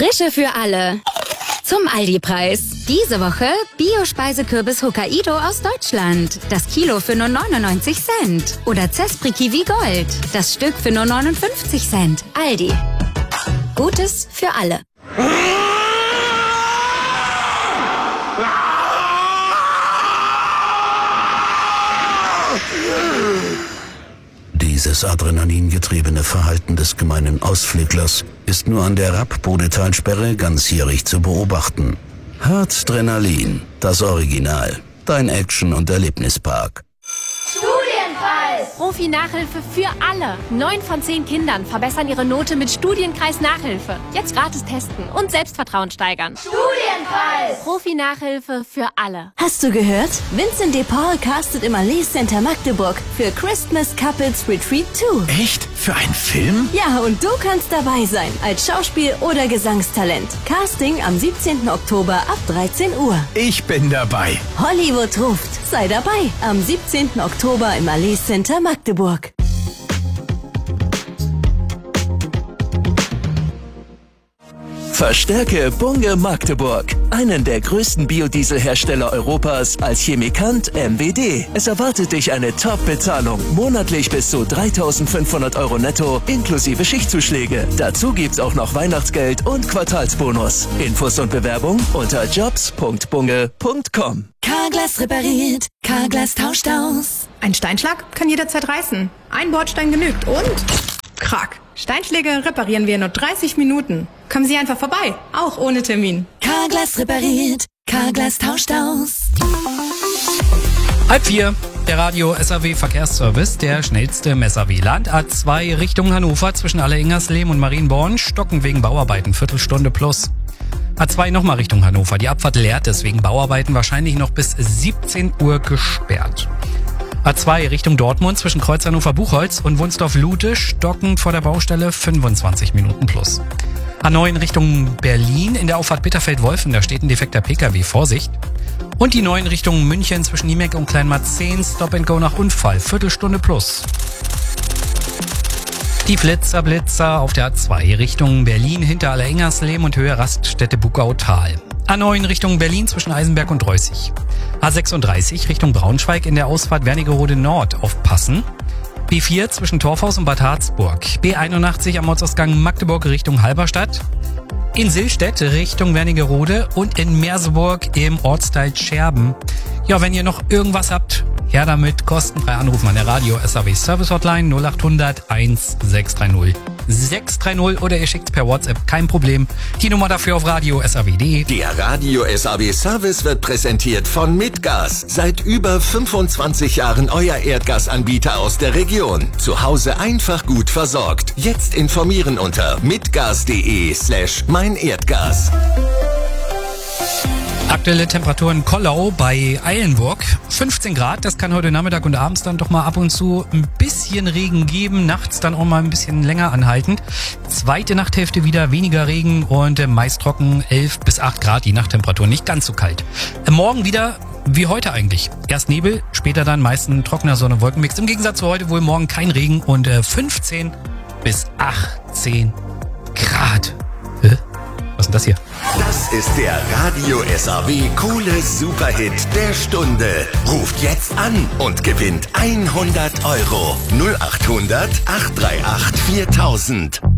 Frische für alle. Zum Aldi-Preis. Diese Woche Bio-Speisekürbis Hokkaido aus Deutschland. Das Kilo für nur 99 Cent. Oder Zespri Kiwi Gold. Das Stück für nur 59 Cent. Aldi. Gutes für alle. Dieses adrenalingetriebene Verhalten des gemeinen Ausflüglers ist nur an der Rapp-Bodetalsperre ganzjährig zu beobachten. Harzdrenalin, das Original. Dein Action- und Erlebnispark. Studienkreis! Profi-Nachhilfe für alle. 9 von 10 Kindern verbessern ihre Note mit Studienkreis-Nachhilfe. Jetzt gratis testen und Selbstvertrauen steigern. Studienkreis! Profi-Nachhilfe für alle. Hast du gehört? Vincent de Paul castet im Allee Center Magdeburg für Christmas Couples Retreat 2. Echt? Für einen Film? Ja, und du kannst dabei sein, als Schauspiel- oder Gesangstalent. Casting am 17. Oktober ab 13 Uhr. Ich bin dabei. Hollywood ruft. Sei dabei am 17. Oktober im Allee Center Magdeburg. Verstärke Bunge Magdeburg, einen der größten Biodieselhersteller Europas, als Chemikant MBD. Es erwartet dich eine Top-Bezahlung, monatlich bis zu 3.500 € netto, inklusive Schichtzuschläge. Dazu gibt's auch noch Weihnachtsgeld und Quartalsbonus. Infos und Bewerbung unter jobs.bunge.com. Carglass repariert, Carglass tauscht aus. Ein Steinschlag kann jederzeit reißen. Ein Bordstein genügt und... Krack. Steinschläge reparieren wir in nur 30 Minuten. Kommen Sie einfach vorbei, auch ohne Termin. Carglass repariert, Carglass tauscht aus. 3:30, der Radio SAW Verkehrsservice, der schnellste Messer-Wieland. A2 Richtung Hannover zwischen Alleingerslehm und Marienborn, stocken wegen Bauarbeiten, Viertelstunde plus. A2 nochmal Richtung Hannover, die Abfahrt leert ist wegen Bauarbeiten wahrscheinlich noch bis 17 Uhr gesperrt. A2 Richtung Dortmund zwischen Kreuz Hannover-Buchholz und Wunsdorf-Lute, stockend vor der Baustelle 25 Minuten plus. A9 Richtung Berlin in der Auffahrt Bitterfeld-Wolfen, da steht ein defekter PKW, Vorsicht. Und die 9 Richtung München zwischen Niemek und Kleinmarzehn, Stop and Go nach Unfall, Viertelstunde plus. Die Blitzer auf der A2 Richtung Berlin hinter Alleingerslehm und Höhe Raststätte Buckautal. A9 Richtung Berlin zwischen Eisenberg und Reußig. A36 Richtung Braunschweig in der Ausfahrt Wernigerode Nord aufpassen. B4 zwischen Torfhaus und Bad Harzburg. B81 am Ortsausgang Magdeburg Richtung Halberstadt. In Sillstedt Richtung Wernigerode und in Merseburg im Ortsteil Scherben. Ja, wenn ihr noch irgendwas habt, her damit, kostenfrei anrufen an der Radio SAW Service Hotline 0800 1630 630 oder ihr schickt's per WhatsApp, kein Problem. Die Nummer dafür auf Radio SAW.de. Der Radio SAW Service wird präsentiert von Mitgas. Seit über 25 Jahren euer Erdgasanbieter aus der Region. Zu Hause einfach gut versorgt. Jetzt informieren unter mitgas.de/meinerdgas. Aktuelle Temperaturen Kollau bei Eilenburg, 15 Grad. Das kann heute Nachmittag und abends dann doch mal ab und zu ein bisschen Regen geben. Nachts dann auch mal ein bisschen länger anhaltend. Zweite Nachthälfte wieder weniger Regen und meist trocken 11 bis 8 Grad die Nachttemperatur. Nicht ganz so kalt. Morgen wieder wie heute eigentlich. Erst Nebel, später dann meist ein trockener Sonne-Wolkenmix. Im Gegensatz zu heute wohl morgen kein Regen und 15 bis 18 Grad. Was ist denn das hier? Das ist der Radio SAW Kohle Superhit der Stunde. Ruft jetzt an und gewinnt 100 €. 0800 838 4000.